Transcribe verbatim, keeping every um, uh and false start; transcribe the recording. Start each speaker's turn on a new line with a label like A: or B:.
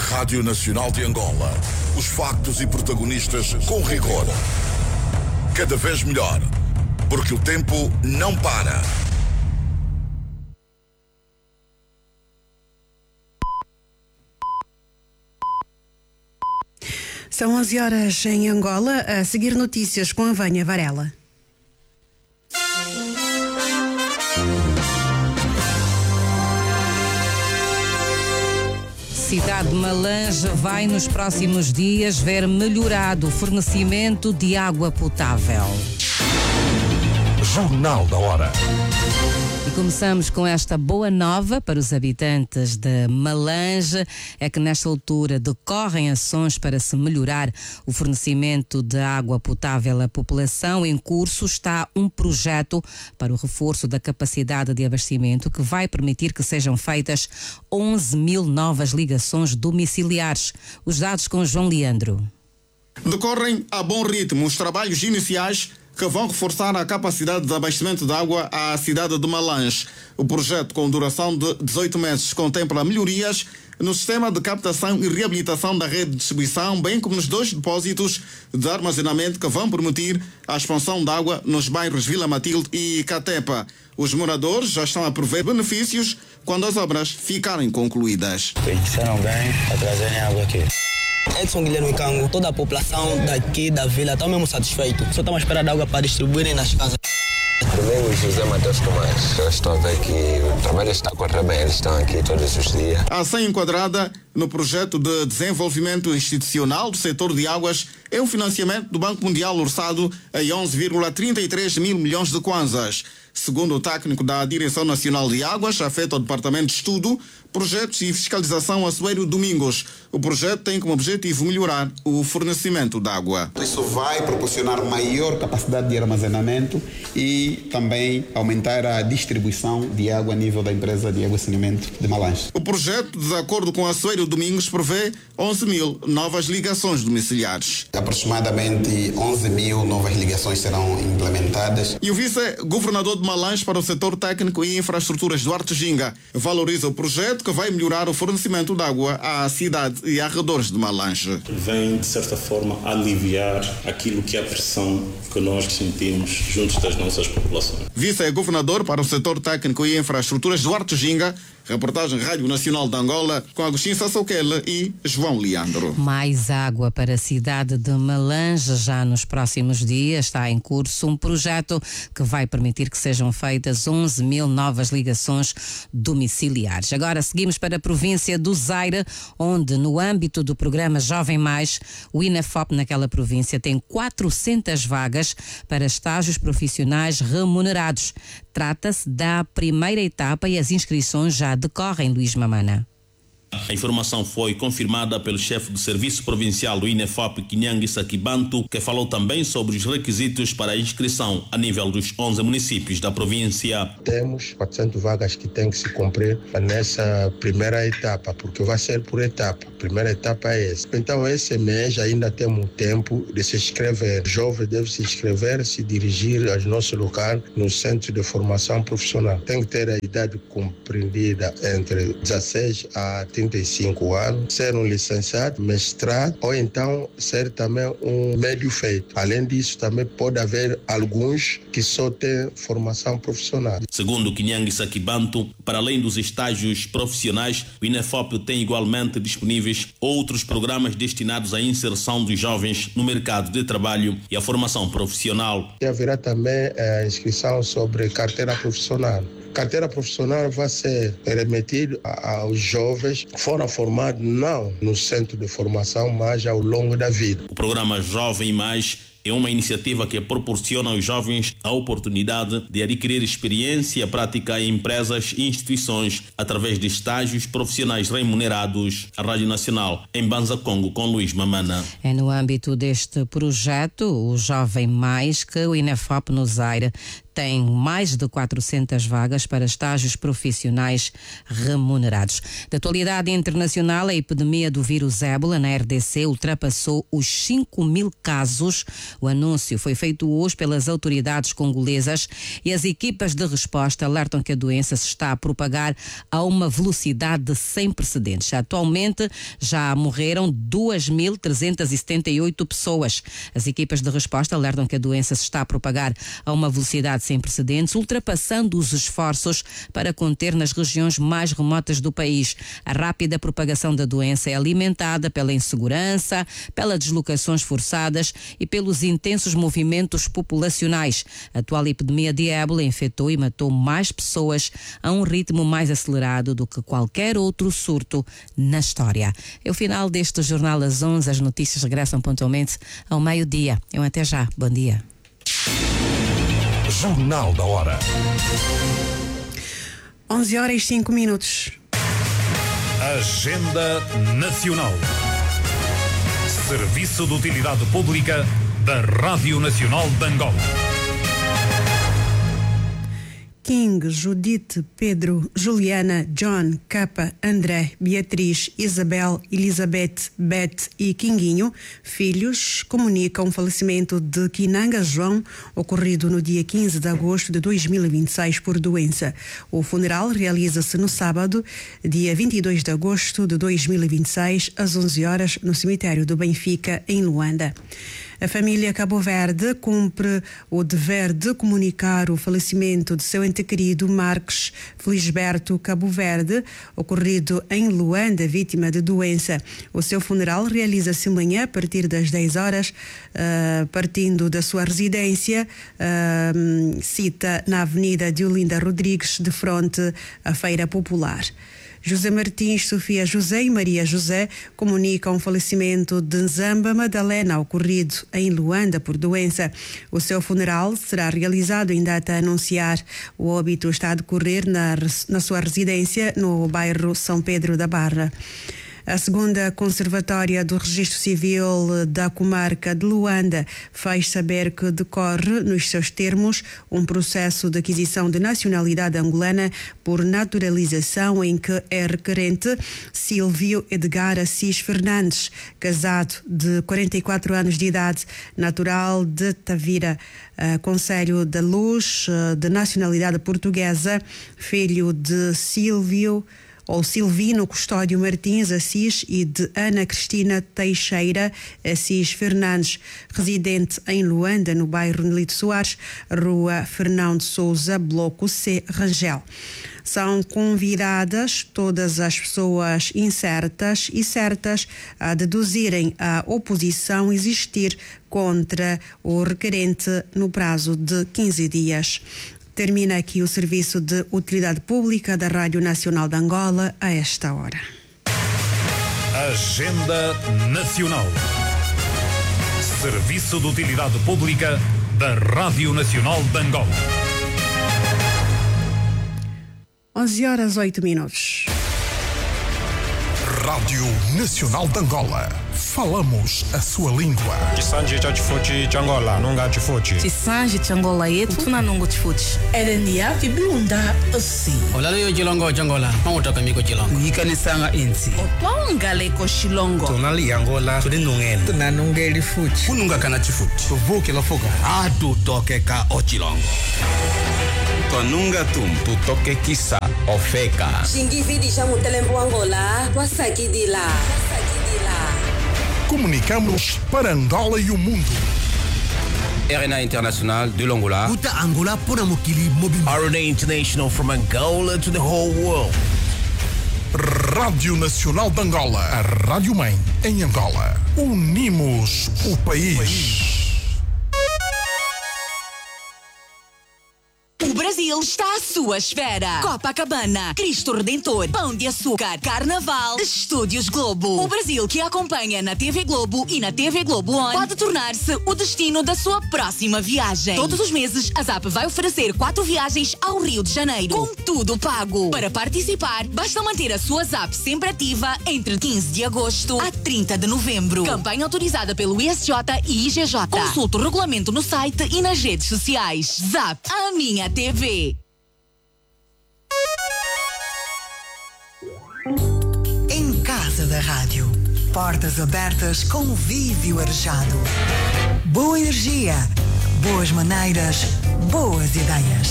A: Rádio Nacional de Angola. Os factos e protagonistas com rigor. Cada vez melhor, porque o tempo não para.
B: São onze horas em Angola. A seguir notícias com a Vânia Varela.
C: Cidade de Malange vai nos próximos dias ver melhorado o fornecimento de água potável.
A: Jornal da Hora.
C: E começamos com esta boa nova para os habitantes de Malange, é que nesta altura decorrem ações para se melhorar o fornecimento de água potável à população. Em curso está um projeto para o reforço da capacidade de abastecimento que vai permitir que sejam feitas onze mil novas ligações domiciliares. Os dados com João Leandro.
D: Decorrem a bom ritmo os trabalhos iniciais que vão reforçar a capacidade de abastecimento de água à cidade de Malange. O projeto, com duração de dezoito meses, contempla melhorias no sistema de captação e reabilitação da rede de distribuição, bem como nos dois depósitos de armazenamento que vão permitir a expansão de água nos bairros Vila Matilde e Catepa. Os moradores já estão a prever benefícios quando as obras ficarem concluídas.
E: Pensaram bem a trazerem água aqui. Edson Guilherme Cango, toda a população daqui da vila está mesmo satisfeito. Só estamos esperando água para distribuírem nas casas.
F: Domingo José Matheus Tomás. Eu estou a ver que o trabalho está a correr bem, eles estão aqui todos os dias.
D: A ação enquadrada no projeto de desenvolvimento institucional do setor de águas é um financiamento do Banco Mundial orçado em onze vírgula trinta e três mil milhões de kwanzas. Segundo o técnico da Direção Nacional de Águas, afeto ao Departamento de Estudo, Projetos e Fiscalização, Assuero Domingos. O projeto tem como objetivo melhorar o fornecimento de água.
G: Isso vai proporcionar maior capacidade de armazenamento e também aumentar a distribuição de água a nível da empresa de água e saneamento de Malange.
D: O projeto, de acordo com Assuero Domingos, prevê onze mil novas ligações domiciliares.
G: Aproximadamente onze mil novas ligações serão implementadas.
D: E o vice-governador de Malange para o setor técnico e infraestruturas, Duarte Ginga, valoriza o projeto que vai melhorar o fornecimento de água à cidade e arredores de Malange.
H: Vem, de certa forma, aliviar aquilo que é a pressão que nós sentimos junto das nossas populações.
D: Vice-governador para o setor técnico e infraestruturas, Duarte Ginga. Reportagem Rádio Nacional de Angola com Agostinho Sassoquela e João Leandro.
C: Mais água para a cidade de Malange. Já nos próximos dias está em curso um projeto que vai permitir que sejam feitas onze mil novas ligações domiciliares. Agora seguimos para a província do Zaire, onde no âmbito do programa Jovem Mais, o INAFOP naquela província tem quatrocentas vagas para estágios profissionais remunerados. Trata-se da primeira etapa e as inscrições já decorrem, Luís Mamana.
I: A informação foi confirmada pelo chefe do Serviço Provincial do INAFOP, Kinyangi Sakibantu, que falou também sobre os requisitos para a inscrição a nível dos onze municípios da província.
J: Temos quatrocentas vagas que têm que se cumprir nessa primeira etapa, porque vai ser por etapa. A primeira etapa é essa. Então, esse mês ainda temos tempo de se inscrever. O jovem deve se inscrever, se dirigir ao nosso local no Centro de Formação Profissional. Tem que ter a idade compreendida entre dezesseis a trinta e cinco anos, ser um licenciado, mestrado ou então ser também um médio feito. Além disso, também pode haver alguns que só têm formação profissional.
I: Segundo Kinyangi Sakibantu, para além dos estágios profissionais, o INAFOP tem igualmente disponíveis outros programas destinados à inserção dos jovens no mercado de trabalho e à formação profissional.
J: E haverá também a inscrição sobre carteira profissional. Carteira profissional vai ser remetida aos jovens que foram formados não no centro de formação, mas ao longo da vida.
I: O programa Jovem Mais é uma iniciativa que proporciona aos jovens a oportunidade de adquirir experiência prática em empresas e instituições através de estágios profissionais remunerados. A Rádio Nacional em Banza Congo com Luís Mamana.
C: É no âmbito deste projeto, o Jovem Mais, que o INAFOP no Zaire tem mais de quatrocentas vagas para estágios profissionais remunerados. De atualidade internacional, a epidemia do vírus ébola na R D C ultrapassou os cinco mil casos. O anúncio foi feito hoje pelas autoridades congolesas e as equipas de resposta alertam que a doença se está a propagar a uma velocidade sem precedentes. Atualmente já morreram duas mil trezentas e setenta e oito pessoas. As equipas de resposta alertam que a doença se está a propagar a uma velocidade sem precedentes, ultrapassando os esforços para conter nas regiões mais remotas do país. A rápida propagação da doença é alimentada pela insegurança, pelas deslocações forçadas e pelos intensos movimentos populacionais. A atual epidemia de ébola infectou e matou mais pessoas a um ritmo mais acelerado do que qualquer outro surto na história. É o final deste Jornal às onze. As notícias regressam pontualmente ao meio-dia. Eu até já. Bom dia.
A: Jornal da Hora.
B: onze horas e cinco minutos.
K: Agenda Nacional. Serviço de Utilidade Pública da Rádio Nacional de Angola.
B: King, Judite, Pedro, Juliana, John, Capa, André, Beatriz, Isabel, Elizabeth, Beth e Kinguinho, filhos, comunicam o falecimento de Kinanga João, ocorrido no dia quinze de agosto de dois mil e vinte e seis por doença. O funeral realiza-se no sábado, dia vinte e dois de agosto de dois mil e vinte e seis, às onze horas, no cemitério do Benfica, em Luanda. A família Cabo Verde cumpre o dever de comunicar o falecimento de seu ente querido Marques Felisberto Cabo Verde, ocorrido em Luanda, vítima de doença. O seu funeral realiza-se amanhã a partir das dez horas, uh, partindo da sua residência, uh, cita na Avenida de Olinda Rodrigues, de frente à Feira Popular. José Martins, Sofia José e Maria José comunicam o falecimento de Nzamba Madalena, ocorrido em Luanda por doença. O seu funeral será realizado em data a anunciar. O óbito está a decorrer na, na sua residência no bairro São Pedro da Barra. A segunda Conservatória do Registro Civil da Comarca de Luanda faz saber que decorre, nos seus termos, um processo de aquisição de nacionalidade angolana por naturalização em que é requerente Silvio Edgar Assis Fernandes, casado de quarenta e quatro anos de idade, natural de Tavira, uh, Conselho da Luz, uh, de nacionalidade portuguesa, filho de Silvio ou Silvino Custódio Martins Assis e de Ana Cristina Teixeira Assis Fernandes, residente em Luanda, no bairro Nelito Soares, Rua Fernão de Souza, Bloco C, Rangel. São convidadas todas as pessoas incertas e certas a deduzirem a oposição existir contra o requerente no prazo de quinze dias. Termina aqui o Serviço de Utilidade Pública da Rádio Nacional de Angola a esta hora.
K: Agenda Nacional. Serviço de Utilidade Pública da Rádio Nacional de Angola.
B: onze horas e oito minutos.
A: Rádio Nacional de Angola. Falamos a sua língua.
L: Chisanji cha chifuchi changola nunga chifuchi.
M: Chisanji changola yetu tuna nungu chifuchi.
N: Erenia kiblunda osi.
O: Olalo yo chilongo changola mangutoka miko chilongo.
N: Yikanisanga insi.
M: Otonga leko shilongo.
L: Tunali angola tulinungene.
N: Tunanungeli fuchi.
L: Kununga kana chifuchi. Tuvuki lofuka. Atu toke ka ochilongo. Tonunga tum tu toke kisa ofeka.
P: Shingividi shamu telembo Angola wasakidila.
A: Comunicamos para Angola e o mundo.
Q: R N A International de l'Angola.
R: Uta Angola pona mokili mobile.
S: R N A International from Angola to the whole world.
A: Rádio Nacional de Angola, a Rádio Mãe em Angola. Unimos o país.
T: O Brasil Brasil está à sua espera. Copacabana, Cristo Redentor, Pão de Açúcar, Carnaval, Estúdios Globo. O Brasil que acompanha na T V Globo e na T V Globo On pode tornar-se o destino da sua próxima viagem. Todos os meses, a Zap vai oferecer quatro viagens ao Rio de Janeiro, com tudo pago. Para participar, basta manter a sua Zap sempre ativa entre quinze de agosto a trinta de novembro. Campanha autorizada pelo I S J e I G J. Consulte o regulamento no site e nas redes sociais. Zap, a minha T V.
U: Em casa da rádio. Portas abertas, convívio arejado. Boa energia, boas maneiras, boas ideias.